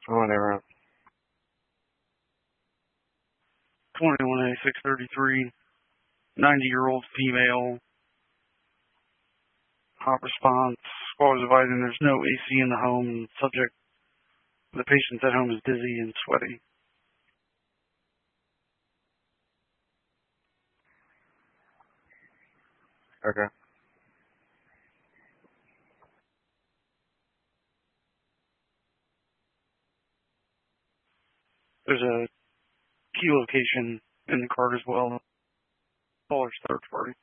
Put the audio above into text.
Whatever. 21A 633, 90-year-old female. Hot response. Squad was advising there's no AC in the home, and the patient at home is dizzy and sweaty. Okay. There's a key location in the card as well. Caller's third party.